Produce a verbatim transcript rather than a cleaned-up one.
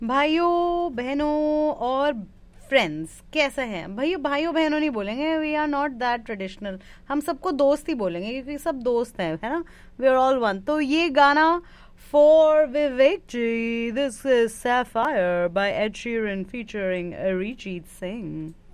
भाइयों बहनों और फ्रेंड्स कैसे हैं। भाइयों भाइयों बहनों नहीं बोलेंगे, we are not that traditional. हम सबको दोस्त ही बोलेंगे क्योंकि सब दोस्त हैं, है ना। We are all one. तो ये गाना for Vivek ji, this is sapphire bye Ed Sheeran featuring Arijit Singh.